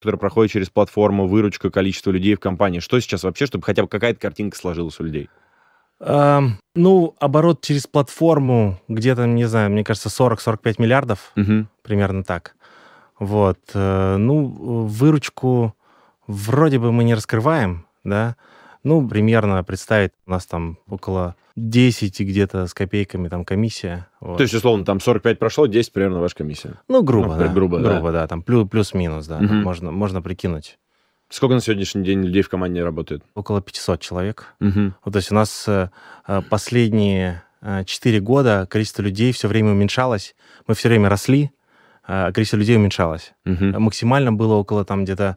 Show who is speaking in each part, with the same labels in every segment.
Speaker 1: которые проходят через платформу, выручка, количество людей в компании? Что сейчас вообще, чтобы хотя бы какая-то картинка сложилась у людей?
Speaker 2: Ну, оборот через платформу где-то, не знаю, мне кажется, 40-45 миллиардов, примерно так. Вот. Ну, выручку вроде бы мы не раскрываем, да. Ну, примерно представить, у нас там около 10 где-то с копейками там комиссия. Вот.
Speaker 1: То есть, условно, там 45 прошло, 10 примерно ваша комиссия?
Speaker 2: Ну, грубо, да.
Speaker 1: Грубо,
Speaker 2: да. Там плюс-минус, да. Можно прикинуть.
Speaker 1: Сколько на сегодняшний день людей в команде работает?
Speaker 2: Около 500 человек. Вот, то есть у нас последние 4 года количество людей все время уменьшалось. Мы все время росли, а количество людей уменьшалось. Максимально было около там где-то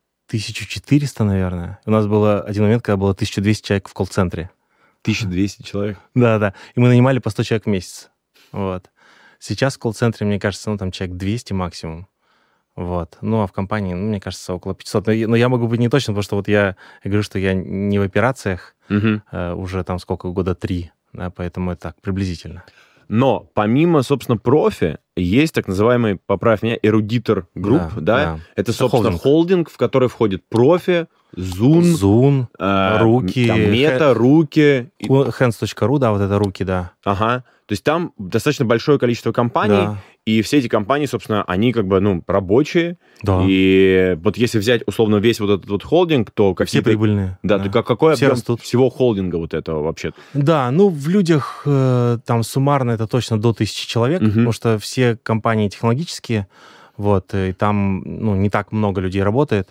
Speaker 2: 1400, наверное. У нас был один момент, когда было 1200 человек в колл-центре.
Speaker 1: 1200 человек?
Speaker 2: Да. И мы нанимали по 100 человек в месяц. Вот. Сейчас в колл-центре, мне кажется, ну там человек 200 максимум. Вот. Ну, а в компании, ну, мне кажется, около 500. Но я могу быть не точно, потому что вот я говорю, что я не в операциях уже там сколько, года 3, да, поэтому это так, приблизительно.
Speaker 1: Но помимо, собственно, профи, есть так называемый, поправь меня, эрудитор групп, да? Это, собственно, холдинг, в который входит профи, Zoom,
Speaker 2: руки,
Speaker 1: там, мета, руки.
Speaker 2: Hands.ru, да, вот это руки, да.
Speaker 1: Ага. То есть там достаточно большое количество компаний, и все эти компании, собственно, они как бы, ну, рабочие. Да. И вот если взять, условно, весь вот этот вот холдинг, то
Speaker 2: все прибыльные.
Speaker 1: Да, то какой объем всего холдинга вот этого вообще?
Speaker 2: Да, ну, в людях там суммарно это точно до 1000 человек, потому что все компании технологические, вот, и там, ну, не так много людей работает.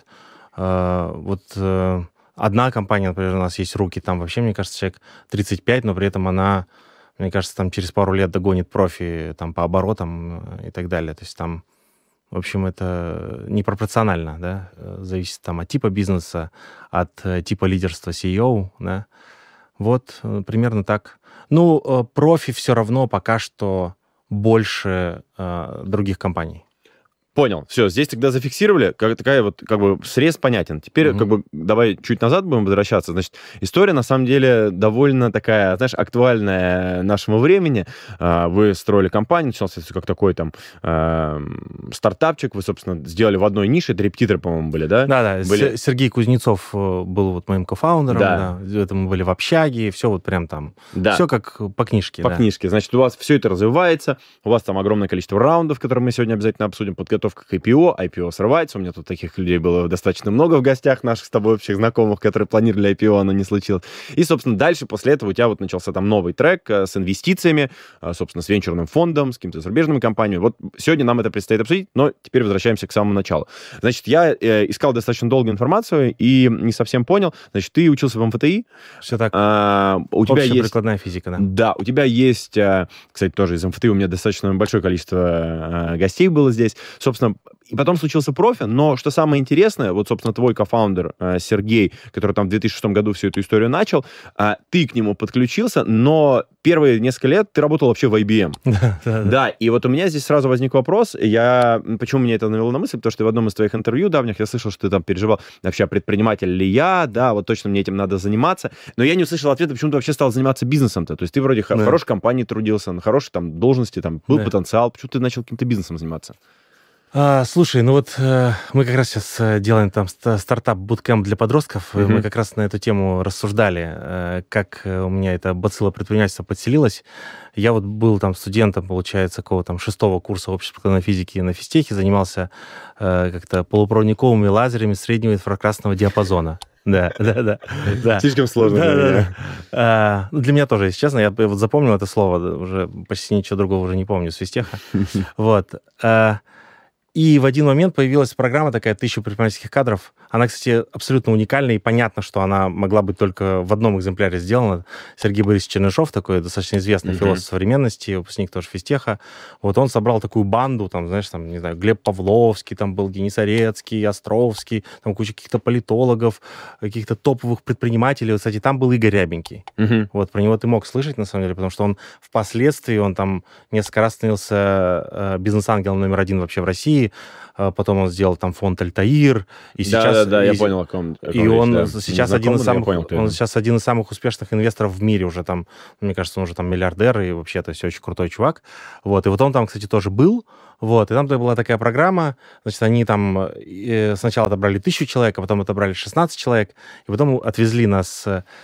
Speaker 2: Вот одна компания, например, у нас есть руки, там вообще, мне кажется, человек 35, но при этом она, мне кажется, там через пару лет догонит профи там по оборотам и так далее. То есть там, в общем, это непропорционально, да, зависит там от типа бизнеса, от типа лидерства CEO, да. Вот, примерно так. Ну, профи все равно пока что больше других компаний.
Speaker 1: Понял. Все, здесь тогда зафиксировали. Такая вот, как бы, срез понятен. Теперь, как бы, давай чуть назад будем возвращаться. Значит, история, на самом деле, довольно такая, знаешь, актуальная нашему времени. Вы строили компанию, начался как такой там стартапчик. Вы, собственно, сделали в одной нише. Это репетиторы, по-моему, были, да?
Speaker 2: Да. Сергей Кузнецов был вот моим кофаундером. Да. Это мы были в общаге. Все вот прям там. Да. Все как по книжке.
Speaker 1: По книжке. Значит, у вас все это развивается. У вас там огромное количество раундов, которые мы сегодня обязательно обсудим. Подготовка к IPO срывается. У меня тут таких людей было достаточно много в гостях, наших с тобой общих знакомых, которые планировали IPO, но не случилось. И, собственно, дальше после этого у тебя вот начался там новый трек с инвестициями, собственно, с венчурным фондом, с какими-то зарубежными компаниями. Вот сегодня нам это предстоит обсудить, но теперь возвращаемся к самому началу. Значит, я искал достаточно долго информацию и не совсем понял. Значит, ты учился в МФТИ.
Speaker 2: Все так.
Speaker 1: У тебя есть
Speaker 2: прикладная физика, да.
Speaker 1: Да, у тебя есть, кстати, тоже из МФТИ у меня достаточно большое количество гостей было здесь. Собственно, и потом случился профи, но что самое интересное, вот, собственно, твой кофаундер Сергей, который там в 2006 году всю эту историю начал, ты к нему подключился, но первые несколько лет ты работал вообще в IBM. Да, и вот у меня здесь сразу возник вопрос, почему меня это навело на мысль, потому что в одном из твоих интервью давних я слышал, что ты там переживал, вообще, предприниматель ли я, да, вот точно мне этим надо заниматься, но я не услышал ответа, почему ты вообще стал заниматься бизнесом-то, то есть ты вроде в хорошей компании трудился, на хорошей там должности, там был потенциал, почему ты начал каким-то бизнесом заниматься?
Speaker 2: Слушай, ну вот мы как раз сейчас делаем там стартап-буткэмп для подростков, и мы как раз на эту тему рассуждали, как у меня эта бацилла предпринимательства подселилась. Я вот был там студентом, получается, какого-то там 6-го курса общества прикладной физики на физтехе, занимался как-то полупроводниковыми лазерами среднего инфракрасного диапазона. Да.
Speaker 1: Слишком сложно для
Speaker 2: меня. Для меня тоже, если честно. Я вот запомнил это слово, уже почти ничего другого уже не помню с физтеха. Вот. И в один момент появилась программа такая «1000 предпринимательских кадров». Она, кстати, абсолютно уникальна, и понятно, что она могла быть только в одном экземпляре сделана. Сергей Борисович Чернышов, такой достаточно известный философ современности, выпускник тоже физтеха. Вот он собрал такую банду, там, знаешь, там, не знаю, Глеб Павловский, там был Денис Орецкий, Островский, там куча каких-то политологов, каких-то топовых предпринимателей. Вот, кстати, там был Игорь Рябенький. Вот, про него ты мог слышать, на самом деле, потому что он впоследствии, он там несколько раз становился бизнес-ангелом номер 1 вообще в России. России, потом он сделал там фонд «Альтаир», и сейчас...
Speaker 1: Да, я понял, о ком
Speaker 2: и он
Speaker 1: да.
Speaker 2: сейчас один из самых, он сейчас один из самых успешных инвесторов в мире уже там, мне кажется, он уже там миллиардер, и вообще это все очень крутой чувак. Вот, и вот он там, кстати, тоже был, вот, и там была такая программа, значит, они там сначала отобрали 1000 человек, а потом отобрали 16 человек, и потом отвезли нас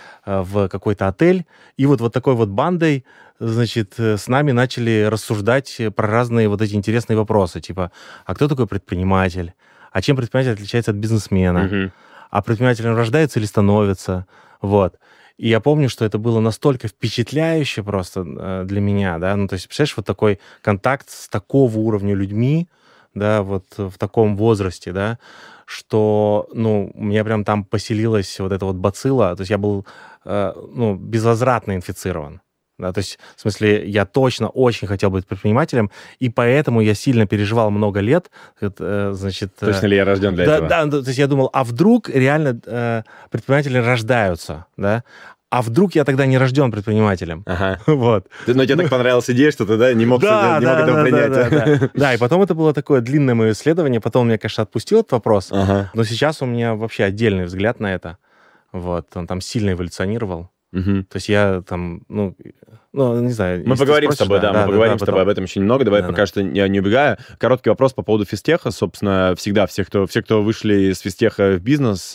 Speaker 2: в какой-то отель, и вот такой вот бандой, значит, с нами начали рассуждать про разные вот эти интересные вопросы, типа, а кто такой предприниматель? А чем предприниматель отличается от бизнесмена? А предпринимателем рождается или становится? Вот. И я помню, что это было настолько впечатляюще просто для меня, да, ну, то есть, представляешь, вот такой контакт с такого уровня людьми, да, вот в таком возрасте, да, что, ну, у меня прям там поселилась вот эта вот бацилла, то есть я был, ну, безвозвратно инфицирован. Да, то есть, в смысле, я точно очень хотел быть предпринимателем, и поэтому я сильно переживал много лет. Значит,
Speaker 1: точно ли я рожден для этого?
Speaker 2: Да, то есть я думал, а вдруг реально предприниматели рождаются, да? А вдруг я тогда не рожден предпринимателем?
Speaker 1: Ага.
Speaker 2: Вот.
Speaker 1: Но тебе так понравилась идея, что ты, да, не мог этого принять.
Speaker 2: Да, и потом это было такое длинное мое исследование, потом меня, конечно, отпустил этот вопрос, но сейчас у меня вообще отдельный взгляд на это. Вот, он там сильно эволюционировал. То есть я там, ну, не знаю.
Speaker 1: Мы поговорим с тобой, мы поговорим с тобой об этом очень много. Давай пока что я не убегаю. Короткий вопрос по поводу физтеха. Собственно, всегда все, кто вышли из физтеха в бизнес,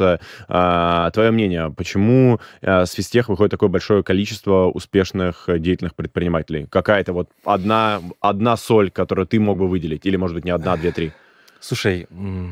Speaker 1: твое мнение, почему с физтеха выходит такое большое количество успешных деятельных предпринимателей? Какая-то вот одна соль, которую ты мог бы выделить? Или, может быть, не одна, две, три?
Speaker 2: Слушай,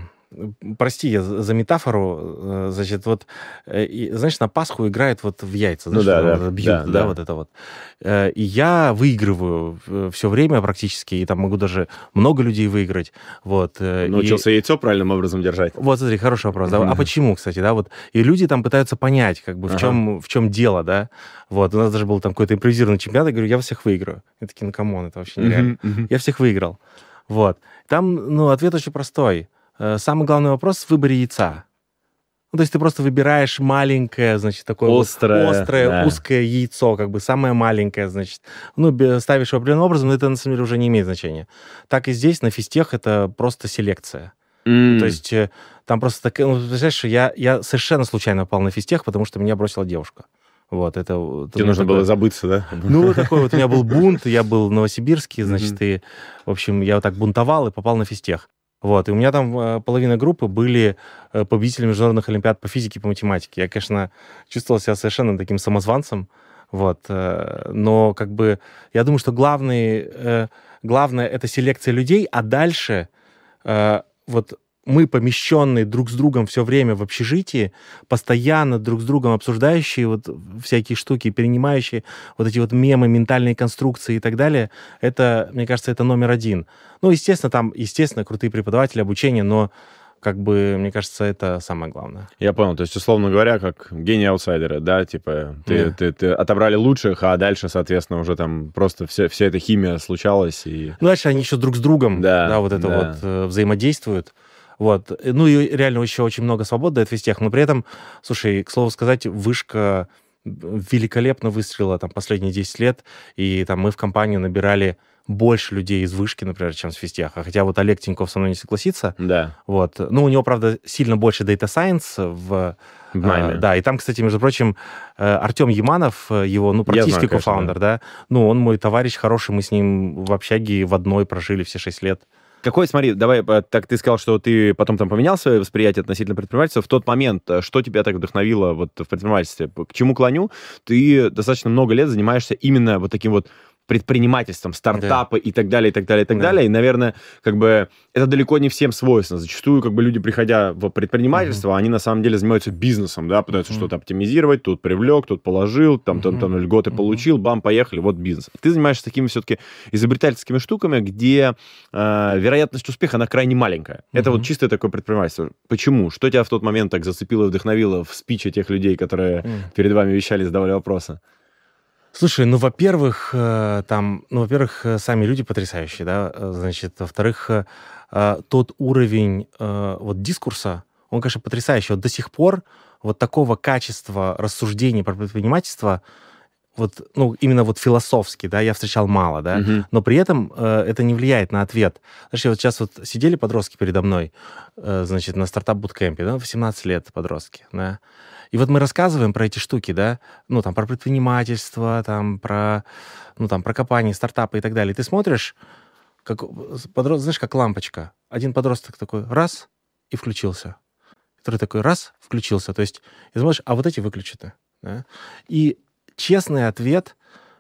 Speaker 2: прости я за метафору, значит, вот, знаешь, на Пасху играют вот в яйца, знаешь, бьют, вот это вот. И я выигрываю все время практически, и там могу даже много людей выиграть, вот.
Speaker 1: Научился яйцо правильным образом держать?
Speaker 2: Вот, смотри, хороший вопрос, да. А почему, кстати, да, вот. И люди там пытаются понять, как бы, в чем дело, да. Вот, у нас даже был там какой-то импровизированный чемпионат, я говорю, я вас всех выиграю. И такие, ну, камон, это вообще нереально. Я всех выиграл. Вот. Там, ну, ответ очень простой. Самый главный вопрос в выборе яйца. Ну, то есть ты просто выбираешь маленькое, значит, такое острое, узкое яйцо, как бы самое маленькое, значит. Ну, ставишь его определенным образом, но это, на самом деле, уже не имеет значения. Так и здесь, на физтех, это просто селекция. То есть там просто такая... Ну, представляешь, я совершенно случайно попал на физтех, потому что меня бросила девушка. Вот, это...
Speaker 1: Тебе нужно было забыться, да?
Speaker 2: Ну, такой вот у меня был бунт, я был в Новосибирске, значит, и, в общем, я вот так бунтовал и попал на физтех. Вот, и у меня там половина группы были победители международных олимпиад по физике и по математике. Я, конечно, чувствовал себя совершенно таким самозванцем, вот, но как бы я думаю, что главное это селекция людей, а дальше вот мы, помещенные друг с другом все время в общежитии, постоянно друг с другом обсуждающие вот всякие штуки, перенимающие вот эти вот мемы, ментальные конструкции и так далее, это, мне кажется, это номер один. Ну, естественно, там, крутые преподаватели, обучение, но как бы, мне кажется, это самое главное.
Speaker 1: Я понял. То есть, условно говоря, как гении-аутсайдеры, да, типа, ты отобрали лучших, а дальше, соответственно, уже там просто вся эта химия случалась. И...
Speaker 2: Ну, дальше они еще друг с другом, вот взаимодействуют. Вот. Ну, и реально еще очень много свобод дает физтех, но при этом, слушай, к слову сказать, вышка великолепно выстрелила там последние 10 лет, и там мы в компанию набирали больше людей из вышки, например, чем с физтеха. Хотя вот Олег Тиньков со мной не согласится.
Speaker 1: Да.
Speaker 2: Вот. Ну, у него, правда, сильно больше data science в найме. Да, и там, кстати, между прочим, Артем Яманов, его, ну, практически кофаундер, да. Ну, он мой товарищ хороший, мы с ним в общаге в одной прожили все 6 лет.
Speaker 1: Какой, смотри, давай, так ты сказал, что ты потом там поменял свое восприятие относительно предпринимательства. В тот момент, что тебя так вдохновило вот в предпринимательстве? К чему клоню? Ты достаточно много лет занимаешься именно вот таким вот предпринимательством, стартапы и так далее, и так далее, и так далее. И, наверное, как бы это далеко не всем свойственно. Зачастую, как бы, люди, приходя в предпринимательство, они на самом деле занимаются бизнесом, да, пытаются что-то оптимизировать, тут привлек, тут положил, там льготы получил, бам, поехали, вот бизнес. Ты занимаешься такими все-таки изобретательскими штуками, где вероятность успеха, она крайне маленькая. Это вот чистое такое предпринимательство. Почему? Что тебя в тот момент так зацепило и вдохновило в спиче тех людей, которые перед вами вещали, задавали вопросы?
Speaker 2: Слушай, во-первых, сами люди потрясающие, да, значит, во-вторых, тот уровень вот дискурса, он, конечно, потрясающий. Вот до сих пор вот такого качества рассуждений про предпринимательство вот, ну, именно вот философски, да, я встречал мало, да, но при этом это не влияет на ответ. Знаешь, вот сейчас вот сидели подростки передо мной, значит, на стартап-буткемпе, да, 18 лет подростки, да, и вот мы рассказываем про эти штуки, да, ну, там, про предпринимательство, там, про, ну, там, про компании, стартапы и так далее. И ты смотришь, как знаешь, как лампочка. Один подросток такой, раз, и включился. Второй такой, раз, включился. То есть, и смотришь, а вот эти выключены. Да? И честный ответ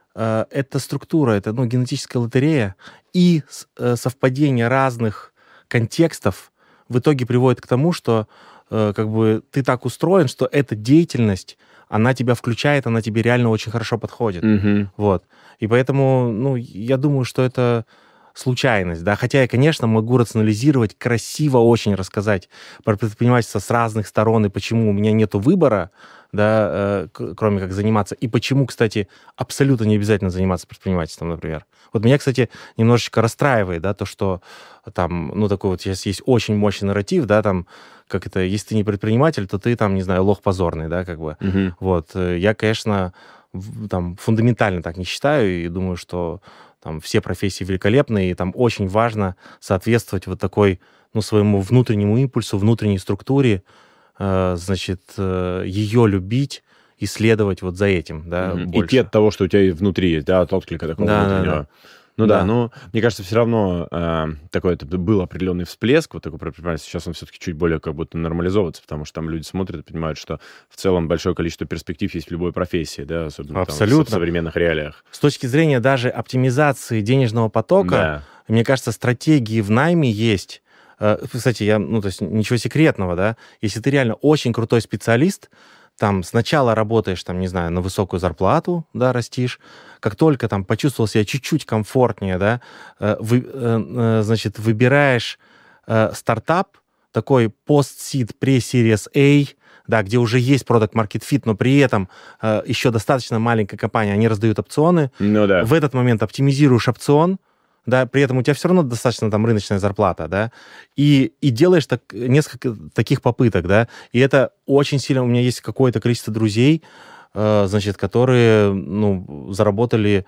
Speaker 2: это структура, это, ну, генетическая лотерея, и совпадение разных контекстов в итоге приводит к тому, что как бы ты так устроен, что эта деятельность, она тебя включает, она тебе реально очень хорошо подходит. Вот. И поэтому, ну, я думаю, что это случайность, да, хотя я, конечно, могу рационализировать, красиво очень рассказать про предпринимательство с разных сторон и почему у меня нету выбора, да, кроме как заниматься, и почему, кстати, абсолютно не обязательно заниматься предпринимательством, например. Вот меня, кстати, немножечко расстраивает, да, то, что там, ну, такой вот сейчас есть очень мощный нарратив, да, там, как это, если ты не предприниматель, то ты там, не знаю, лох позорный, да, как бы. Вот. Я, конечно, там, фундаментально так не считаю и думаю, что там все профессии великолепны, и там очень важно соответствовать вот такой, ну, своему внутреннему импульсу, внутренней структуре, значит, ее любить, исследовать вот за этим, да, больше.
Speaker 1: Идти от того, что у тебя внутри есть, да, от отклика такого внутреннего. Да. Ну да, ну, мне кажется, все равно такой это был определенный всплеск, вот такой предпринимательство. Сейчас он все-таки чуть более как будто нормализовывается, потому что там люди смотрят и понимают, что в целом большое количество перспектив есть в любой профессии, да, особенно там, в современных реалиях.
Speaker 2: С точки зрения даже оптимизации денежного потока, да, мне кажется, стратегии в найме есть. Кстати, ну, то есть ничего секретного, да, если ты реально очень крутой специалист, там сначала работаешь, там, не знаю, на высокую зарплату, да, растишь, как только там почувствовал себя чуть-чуть комфортнее, да, значит, выбираешь стартап, такой post-seed, pre-series A, да, где уже есть product market fit, но при этом еще достаточно маленькая компания, они раздают опционы.
Speaker 1: Ну да.
Speaker 2: В этот момент оптимизируешь опцион, да, при этом у тебя все равно достаточно там рыночная зарплата, да, и делаешь несколько таких попыток, да, и это очень сильно, у меня есть какое-то количество друзей, значит, которые, ну, заработали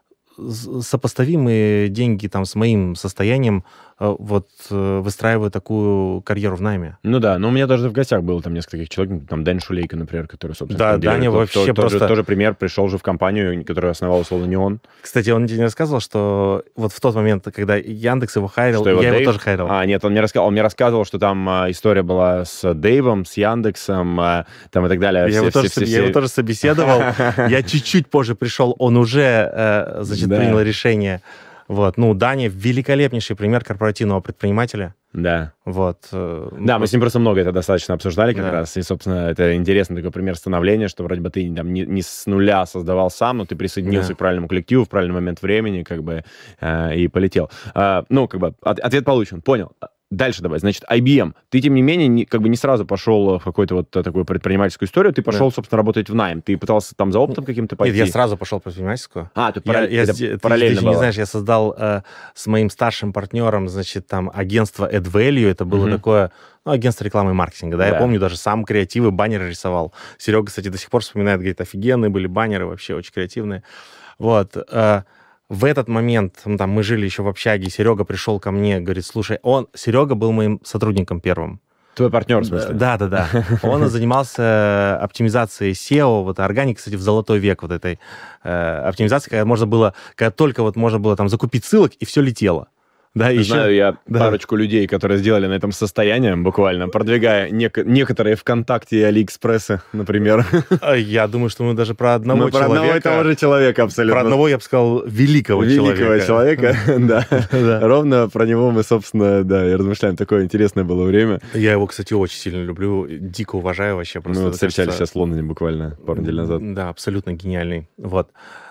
Speaker 2: сопоставимые деньги там с моим состоянием, вот, выстраивая такую карьеру в найме.
Speaker 1: Ну да, но у меня даже в гостях было там несколько таких человек, там Дэн Шулейко, например, который, собственно...
Speaker 2: Да, Даня вообще просто...
Speaker 1: Тоже пример, пришел же в компанию, которую основал, условно, не он.
Speaker 2: Кстати, он тебе не рассказывал, что вот в тот момент, когда Яндекс его хайрил, я его тоже хайрил.
Speaker 1: Нет, он мне рассказывал, что там история была с Дэйвом, с Яндексом, там и так далее.
Speaker 2: Я его тоже собеседовал, я чуть-чуть позже пришел, он уже, значит, принял решение. Вот, ну, Даня великолепнейший пример корпоративного предпринимателя.
Speaker 1: Да.
Speaker 2: Вот.
Speaker 1: Да, мы с ним просто много это достаточно обсуждали как раз, и, собственно, это интересный такой пример становления, что вроде бы ты там не с нуля создавал сам, но ты присоединился к правильному коллективу в правильный момент времени, как бы, и полетел. Ну, как бы, ответ получен, понял. Дальше давай. Значит, IBM. Ты, тем не менее, как бы не сразу пошел в какую-то вот такую предпринимательскую историю, ты пошел, собственно, работать в найм. Ты пытался там за опытом каким-то пойти?
Speaker 2: Нет, я сразу пошел в предпринимательскую.
Speaker 1: Ты параллельно
Speaker 2: Ты не знаешь, я создал с моим старшим партнером, значит, там, агентство AdValue. Это было такое, ну, агентство рекламы и маркетинга, да? Я помню, даже сам креативы, баннеры рисовал. Серега, кстати, до сих пор вспоминает, говорит, офигенные были баннеры, вообще очень креативные. Вот. В этот момент, там, мы жили еще в общаге, Серега пришел ко мне, говорит, слушай, Серега был моим сотрудником первым.
Speaker 1: Твой партнер, в смысле?
Speaker 2: Да. Он занимался оптимизацией SEO, вот органик, кстати, в золотой век вот этой оптимизации, когда только вот можно было там закупить ссылок, и все летело. Да,
Speaker 1: Знаю я парочку людей, которые сделали на этом состояние, буквально, продвигая некоторые ВКонтакте и Алиэкспрессы, например.
Speaker 2: Я думаю, что мы даже про одного человека...
Speaker 1: Про одного и того же человека абсолютно.
Speaker 2: Про одного, я бы сказал, великого
Speaker 1: человека, да. Ровно про него мы, собственно, да, и размышляем. Такое интересное было время.
Speaker 2: Я его, кстати, очень сильно люблю, дико уважаю вообще.
Speaker 1: Мы встречались сейчас в Лондоне буквально пару недель назад.
Speaker 2: Да, абсолютно гениальный. Вот.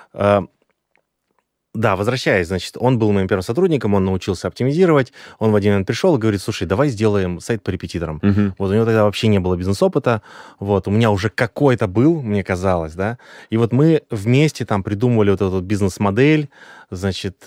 Speaker 2: Да, возвращаясь, значит, он был моим первым сотрудником, он научился оптимизировать, он в один момент пришел и говорит, слушай, давай сделаем сайт по репетиторам. Вот у него тогда вообще не было бизнес-опыта, вот, у меня уже какой-то был, мне казалось, да, и вот мы вместе там придумывали вот эту бизнес-модель, значит,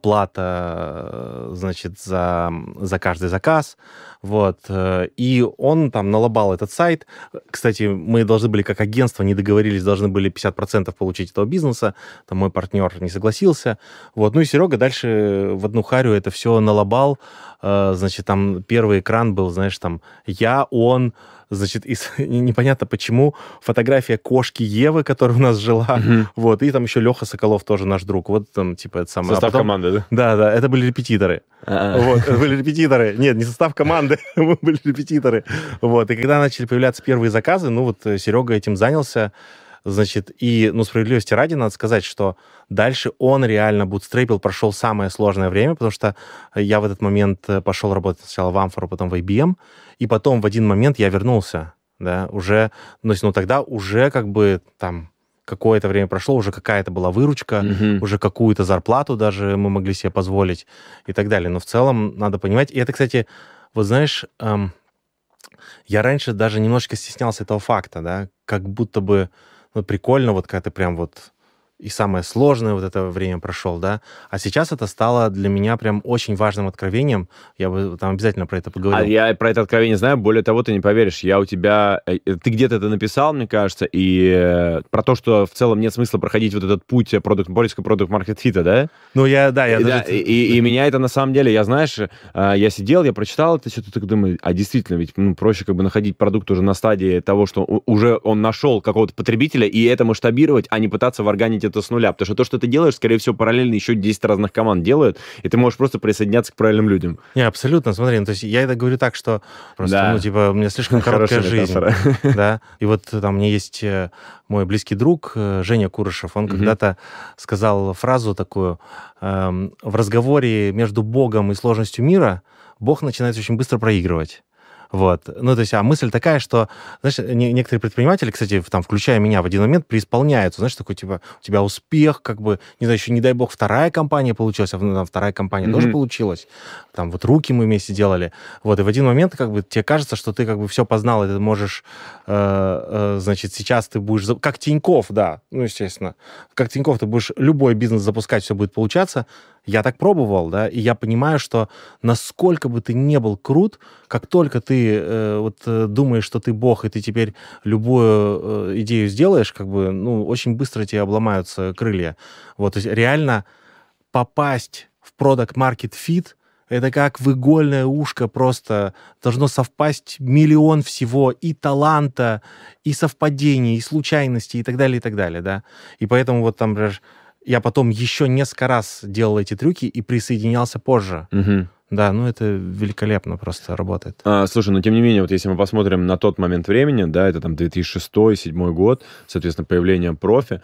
Speaker 2: оплата, значит, за каждый заказ, вот, и он там налобал этот сайт. Кстати, мы должны были, как агентство, не договорились, должны были 50% получить этого бизнеса, там мой партнер не согласился, вот, ну и Серега дальше в одну харю это все налобал, значит, там первый экран был, знаешь, там он, значит, непонятно почему, фотография кошки Евы, которая у нас жила, вот, и там еще Леха Соколов тоже наш друг, вот там, типа, это самое.
Speaker 1: Состав команды, да?
Speaker 2: Да, это были репетиторы. Вот, это были репетиторы. Нет, не состав команды, мы были репетиторы. Вот, и когда начали появляться первые заказы, ну, вот Серега этим занялся, значит, и, ну, справедливости ради, надо сказать, что дальше он реально бутстрейпил, прошел самое сложное время, потому что я в этот момент пошел работать сначала в Амфору, потом в IBM, и потом в один момент я вернулся, да, уже, ну, тогда уже как бы там какое-то время прошло, уже какая-то была выручка, уже какую-то зарплату даже мы могли себе позволить и так далее. Но в целом надо понимать, и это, кстати, вот знаешь, я раньше даже немножечко стеснялся этого факта, да, как будто бы ну, прикольно, вот когда ты прям вот и самое сложное вот это время прошел, да. А сейчас это стало для меня прям очень важным откровением. Я бы там обязательно про это поговорил.
Speaker 1: А я про это откровение знаю. Более того, ты не поверишь, я у тебя... Ты где-то это написал, мне кажется, и про то, что в целом нет смысла проходить вот этот путь поиска продукт-маркет-фита, да?
Speaker 2: Ну, я
Speaker 1: и меня это на самом деле, я, знаешь, я сидел, я прочитал это, что-то так думаю, а действительно, ведь проще как бы находить продукт уже на стадии того, что уже он нашел какого-то потребителя, и это масштабировать, а не пытаться варганить это с нуля. Потому что то, что ты делаешь, скорее всего, параллельно еще 10 разных команд делают, и ты можешь просто присоединяться к правильным людям.
Speaker 2: Не, абсолютно, смотри, ну, то есть я это говорю так, что просто, ну, типа, у меня слишком короткая жизнь. Да, и вот там у меня есть мой близкий друг Женя Курышев, он когда-то сказал фразу такую, в разговоре между Богом и сложностью мира Бог начинает очень быстро проигрывать. Вот. Ну, то есть, а мысль такая, что, знаешь, некоторые предприниматели, кстати, там, включая меня, в один момент преисполняются. Знаешь, такой, типа, у тебя успех, как бы, не знаю, еще, не дай бог, вторая компания получилась, а там, вторая компания тоже получилась. Там, вот руки мы вместе делали. Вот, и в один момент, как бы, тебе кажется, что ты, как бы, все познал, и ты можешь, значит, сейчас ты будешь, как Тинькофф, да, ну, естественно, как Тинькофф, ты будешь любой бизнес запускать, все будет получаться. Я так пробовал, да, и я понимаю, что насколько бы ты не был крут, как только ты думаешь, что ты бог, и ты теперь любую идею сделаешь, как бы, ну, очень быстро тебе обломаются крылья. Вот, то есть реально попасть в product market fit это как в игольное ушко просто должно совпасть миллион всего, и таланта, и совпадений, и случайностей, и так далее, да. И поэтому вот там, например, я потом еще несколько раз делал эти трюки и присоединялся позже. Да, ну это великолепно просто работает.
Speaker 1: Слушай, но тем не менее, вот если мы посмотрим на тот момент времени, да, это там 2006-2007 год, соответственно, появление профи,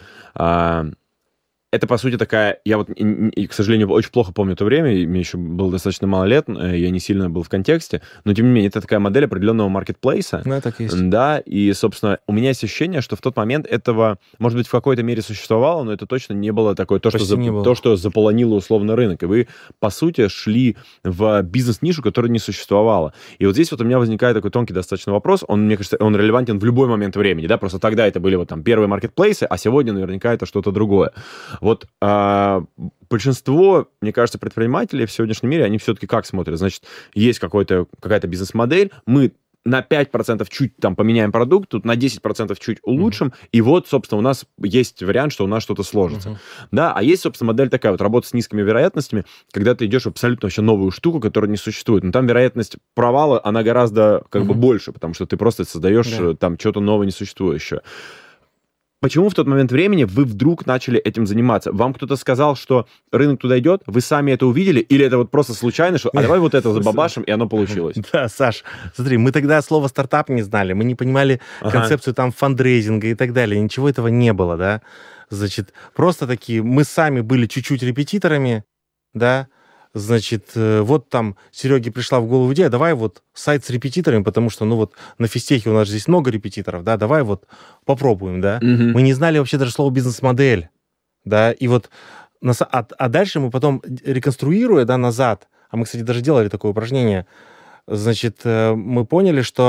Speaker 1: это, по сути, такая... Я вот, к сожалению, очень плохо помню то время, мне еще было достаточно мало лет, я не сильно был в контексте, но, тем не менее, это такая модель определенного маркетплейса.
Speaker 2: Ну, так и есть.
Speaker 1: Да, и, собственно, у меня есть ощущение, что в тот момент этого, может быть, в какой-то мере существовало, но это точно не было такое, то, что заполонило условно рынок. И вы, по сути, шли в бизнес-нишу, которая не существовала. И вот здесь вот у меня возникает такой тонкий достаточно вопрос, он, мне кажется, он релевантен в любой момент времени, да, просто тогда это были вот там первые маркетплейсы, а сегодня наверняка это что-то другое. Вот большинство, мне кажется, предпринимателей в сегодняшнем мире, они все-таки как смотрят? Значит, есть какая-то бизнес-модель, мы на 5% чуть там поменяем продукт, тут на 10% чуть улучшим, и вот, собственно, у нас есть вариант, что у нас что-то сложится. Да, а есть, собственно, модель такая, вот работа с низкими вероятностями, когда ты идешь в абсолютно вообще новую штуку, которая не существует. Но там вероятность провала, она гораздо как бы больше, потому что ты просто создаешь там что-то новое, несуществующее. Почему в тот момент времени вы вдруг начали этим заниматься? Вам кто-то сказал, что рынок туда идет? Вы сами это увидели? Или это вот просто случайно, что давай вот это забабашим, и оно получилось?
Speaker 2: Да, Саш, смотри, мы тогда слово стартап не знали, мы не понимали концепцию там фандрейзинга и так далее, ничего этого не было, да? Значит, просто такие, мы сами были чуть-чуть репетиторами, да? Значит, вот там Сереге пришла в голову идея, давай вот сайт с репетиторами, потому что, ну вот, на физтехе у нас здесь много репетиторов, да, давай вот попробуем, да. Мы не знали вообще даже слова бизнес-модель, да, и вот, а дальше мы потом, реконструируя, да, назад, а мы, кстати, даже делали такое упражнение, значит, мы поняли, что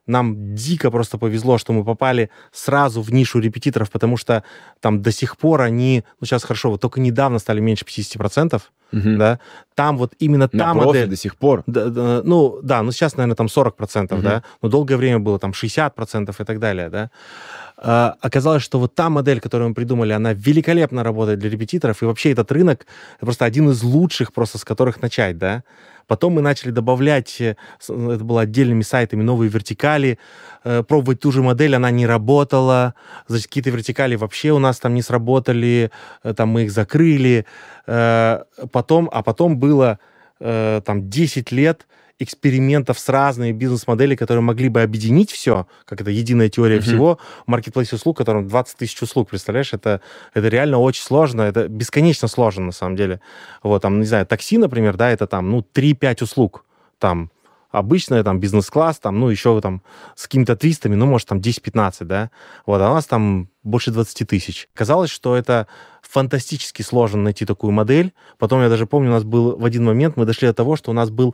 Speaker 2: нам дико просто повезло, что мы попали сразу в нишу репетиторов, потому что там до сих пор они, ну сейчас хорошо, вот только недавно стали меньше 50%, да, там вот именно та модель...
Speaker 1: до сих пор?
Speaker 2: Ну сейчас, наверное, там 40%, да, но долгое время было там 60% и так далее, да. Оказалось, что вот та модель, которую мы придумали, она великолепно работает для репетиторов, и вообще этот рынок просто один из лучших просто, с которых начать, да. Потом мы начали добавлять, это было отдельными сайтами, новые вертикали, пробовать ту же модель, она не работала, значит, какие-то вертикали вообще у нас там не сработали, там мы их закрыли. Потом было там 10 лет экспериментов с разными бизнес-моделями, которые могли бы объединить все, как это единая теория всего, маркетплейс услуг, в котором 20 тысяч услуг, представляешь, это реально очень сложно, это бесконечно сложно на самом деле. Вот, там, не знаю, такси, например, да, это там, 3-5 услуг, там, обычная, там, бизнес-класс, там, еще там с какими-то твистами, может, там 10-15, да, вот, а у нас там больше 20 тысяч. Казалось, что это фантастически сложно найти такую модель. Потом, я даже помню, у нас был в один момент, мы дошли до того, что у нас был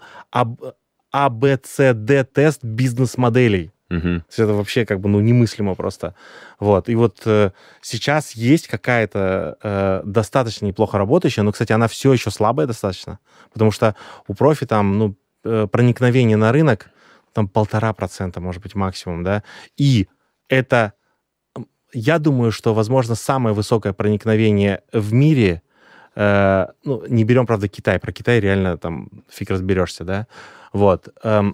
Speaker 2: ABCD-тест бизнес-моделей. Это вообще как бы, немыслимо просто. Вот. И вот сейчас есть какая-то достаточно неплохо работающая, но, кстати, она все еще слабая достаточно, потому что у профи там, проникновение на рынок там 1,5%, может быть, максимум, да, и это, я думаю, что, возможно, самое высокое проникновение в мире, не берем, правда, Китай, про Китай реально там фиг разберешься, да, вот,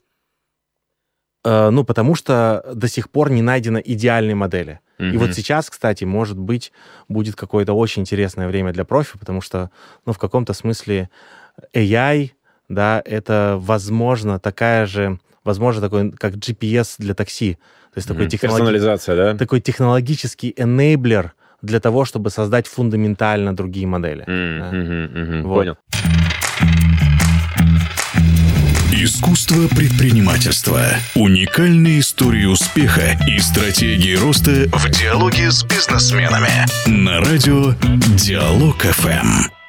Speaker 2: потому что до сих пор не найдено идеальной модели. И вот сейчас, кстати, может быть, будет какое-то очень интересное время для профи, потому что, в каком-то смысле AI, да, это, возможно, такой, как GPS для такси. То есть такой
Speaker 1: персонализация, да?
Speaker 2: Такой технологический enabler для того, чтобы создать фундаментально другие модели.
Speaker 1: Вот. Понял.
Speaker 3: Искусство предпринимательства. Уникальные истории успеха и стратегии роста в диалоге с бизнесменами. На радио Диалог ФМ.